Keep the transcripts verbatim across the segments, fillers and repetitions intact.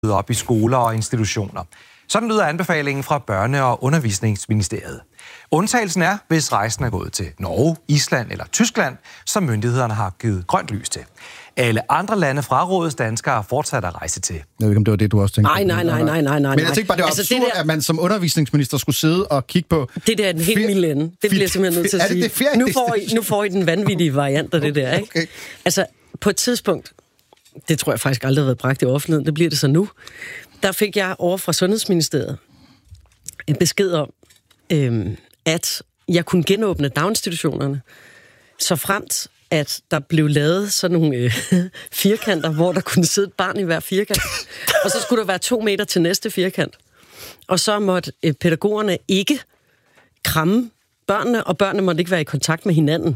op i skoler og institutioner. Sådan lyder anbefalingen fra Børne- og Undervisningsministeriet. Undtagelsen er, hvis rejsen er gået til Norge, Island eller Tyskland, som myndighederne har givet grønt lys til. Alle andre lande frarådes danskere fortsat at rejse til. Jeg ved ikke, om det var det, du også tænkte. Nej, nej, nej, nej, nej, nej. Men jeg tænkte bare, det var altså, absurd, det der, at man som undervisningsminister skulle sidde og kigge på... Det der er den helt milde ende. Det bliver jeg simpelthen nødt til at sige. Det det nu, får I, nu får I den vanvittige variant af det der, ikke? Okay. Altså, på et tidspunkt, det tror jeg faktisk aldrig har været bragt i offentligheden, det bliver det så nu, der fik jeg over fra Sundhedsministeriet en besked om, øhm, at jeg kunne genåbne daginstitutionerne, så fremt at der blev lavet sådan nogle øh, firkanter, hvor der kunne sidde et barn i hver firkant. Og så skulle der være to meter til næste firkant. Og så måtte øh, pædagogerne ikke kramme børnene, og børnene måtte ikke være i kontakt med hinanden.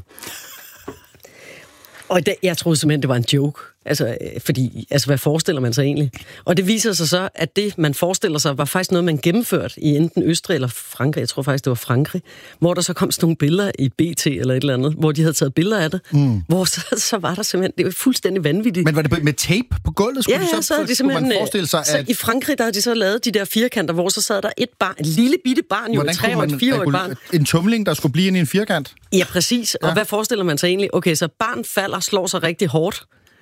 Og det, jeg troede simpelthen, det var en joke. Altså, fordi, altså, hvad forestiller man sig egentlig? Og det viser sig så, at det, man forestiller sig, var faktisk noget, man gennemførte i enten Østrig eller Frankrig. Jeg tror faktisk, det var Frankrig. Hvor der så kom sådan nogle billeder i B T eller et eller andet, hvor de havde taget billeder af det. Mm. Hvor så, så var der simpelthen, det var fuldstændig vanvittigt. Men var det med tape på gulvet? Skulle ja, de så, så havde de simpelthen, man forestille sig, at... så i Frankrig, der havde de så lavet de der firkanter, hvor så sad der et barn, et lille bitte barn, jo et tre- og et fire-årigt barn. En tumling, der skulle blive inde i en firkant? Ja, præcis. Og ja. Hvad forestiller man sig egentlig? Okay, så barn falder, slår sig rigtig hårdt.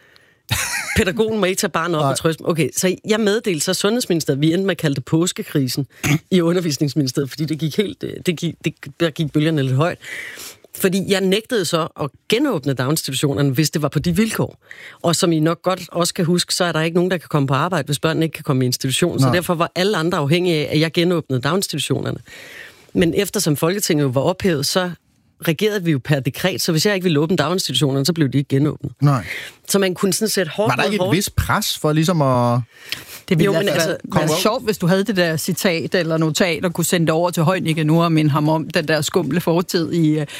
Pædagogen må ikke tage barnet op og trøste. Okay, så jeg meddelte så Sundhedsministeriet, vi endte med at kalde det påskekrisen i Undervisningsministeriet, fordi det gik helt, det gik, det, der gik bølgerne lidt højt. Fordi jeg nægtede så at genåbne daginstitutionerne, hvis det var på de vilkår. Og som I nok godt også kan huske, så er der ikke nogen, der kan komme på arbejde, hvis børnene ikke kan komme i institutionen. Så derfor var alle andre afhængige af, at jeg genåbnede daginstitutionerne. Men eftersom Folketinget jo var ophævet, så regerede vi jo per dekret, så hvis jeg ikke ville åbne daginstitutionerne, så blev de ikke genåbnet. Nej. Så man kunne sådan sætte hårdt. Var der ikke et vis pres for ligesom at... Det ville jo, altså, altså, være sjovt, hvis du havde det der citat eller notat, og kunne sende det over til Heunicke nu og minde ham om den der skumle fortid i, i, ja,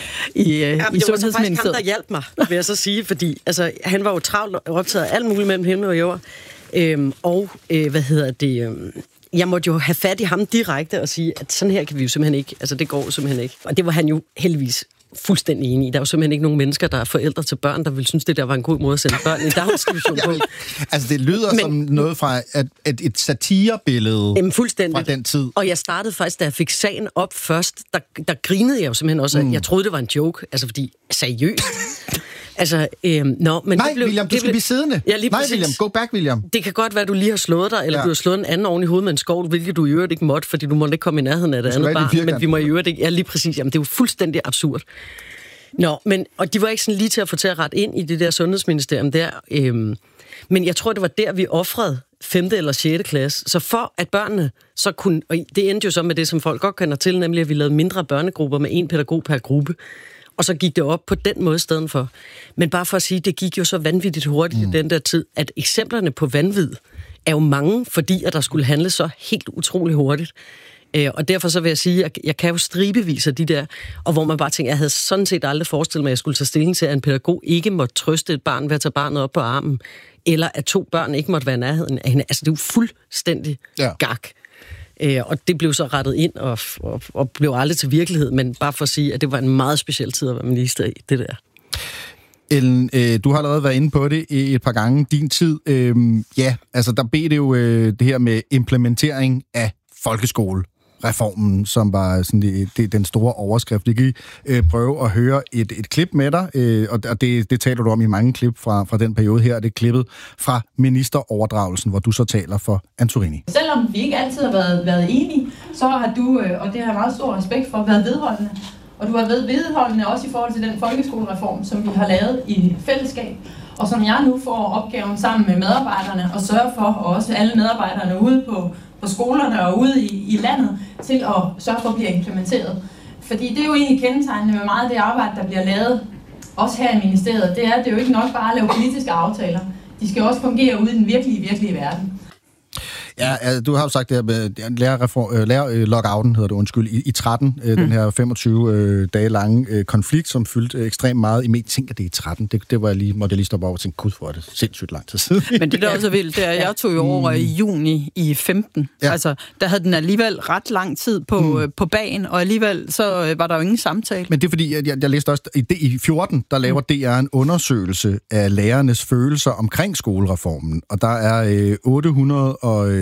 i Sundhedsministeriet. Det var faktisk ham, der hjalp mig, vil jeg så sige, fordi altså, han var jo travlt optaget af alt muligt mellem himmel og jord. Øhm, og, øh, hvad hedder det... Øh, jeg måtte jo have fat i ham direkte og sige, at sådan her kan vi jo simpelthen ikke, altså det går simpelthen ikke. Og det var han jo heldigvis fuldstændig enig i. Der er jo simpelthen ikke nogen mennesker, der er forældre til børn, der vil synes, det der var en god måde at sende børn i daginstitution på. Altså det lyder Men, som noget fra et, et, et satirebillede jamen, fra den tid. Og jeg startede faktisk, da jeg fik sagen op først, der, der grinede jeg jo simpelthen også, mm. jeg troede, det var en joke, altså fordi, seriøst. Altså, øhm, no, men Nej, det blev, William, du det skal blev, blive siddende. Ja, lige Nej, præcis. William, go back, William. Det kan godt være, at du lige har slået dig, eller ja. Du har slået en anden oven i hovedet med en skovl, hvilket du i øvrigt ikke måtte, fordi du måtte ikke komme i nærheden af det andet barn, men vi må i øvrigt ikke. Ja, lige præcis. Jamen, det er jo fuldstændig absurd. Nå, men, og de var ikke sådan lige til at få til at rette ind i det der sundhedsministerium der. Øhm, men jeg tror, det var der, vi offrede femte eller sjette klasse. Så for at børnene så kunne, og det endte jo så med det, som folk godt kender til, nemlig at vi lavede mindre børnegrupper med en pædagog per gruppe. Og så gik det op på den måde i stedet for. Men bare for at sige, det gik jo så vanvittigt hurtigt mm. i den der tid, at eksemplerne på vanvid er jo mange, fordi at der skulle handle så helt utrolig hurtigt. Og derfor så vil jeg sige, at jeg kan jo stribevis af de der, og hvor man bare tænker, jeg havde sådan set aldrig forestillet mig, at jeg skulle tage stilling til, at en pædagog ikke måtte trøste et barn ved at tage barnet op på armen, eller at to børn ikke måtte være i nærheden af hende. Altså det er jo fuldstændig ja. Gak. Og det blev så rettet ind, og, og, og blev aldrig til virkelighed, men bare for at sige, at det var en meget speciel tid at være minister i, det der. Ellen, øh, du har allerede været inde på det et par gange. Din tid, øh, ja, altså der blev det jo øh, det her med implementering af folkeskole. Reformen, som var sådan det, det, den store overskrift. Vi kan øh, prøve at høre et, et klip med dig, øh, og det, det taler du om i mange klip fra, fra den periode her. Det er klippet fra ministeroverdragelsen, hvor du så taler for Antorini. Selvom vi ikke altid har været, været enige, så har du, øh, og det har jeg meget stor respekt for, været vedholdende. Og du har været vedholdende også i forhold til den folkeskolereform, som vi har lavet i fællesskab, og som jeg nu får opgaven sammen med medarbejderne og sørge for, og også alle medarbejderne ude på på skolerne og ude i, i landet, til at sørge for at blive implementeret. Fordi det er jo egentlig kendetegnende med meget af det arbejde, der bliver lavet, også her i ministeriet, det er, at det er jo ikke nok bare at lave politiske aftaler. De skal også fungere ude i den virkelige, virkelige verden. Ja, altså, du har jo sagt det her med lærer, lærer øh, lockouten, hedder det, undskyld, i, i tretten, øh, mm. den her femogtyve øh, dage lange øh, konflikt, som fyldte øh, ekstremt meget i medier. Tænker det i tretten, det, det var jeg lige, måtte jeg lige stoppe over og tænke, gud, for det sindssygt lang tid siden. Men det der også er vildt, det er, jeg tog jo over i juni i femten. Ja. Altså, der havde den alligevel ret lang tid på, mm. øh, på bagen, og alligevel så øh, var der jo ingen samtale. Men det er fordi, jeg, jeg læste også, i, i fjorten, der laver mm. D R en undersøgelse af lærernes følelser omkring skolereformen, og der er øh, otte hundrede og